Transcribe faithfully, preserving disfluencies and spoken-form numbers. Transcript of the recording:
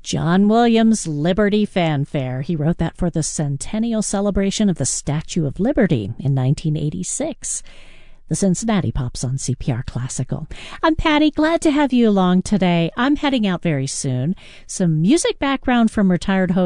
John Williams' Liberty Fanfare. He wrote that for the centennial celebration of the Statue of Liberty in nineteen eighty-six. The Cincinnati Pops on C P R Classical. I'm Patty. Glad to have you along today. I'm heading out very soon. Some music background from retired host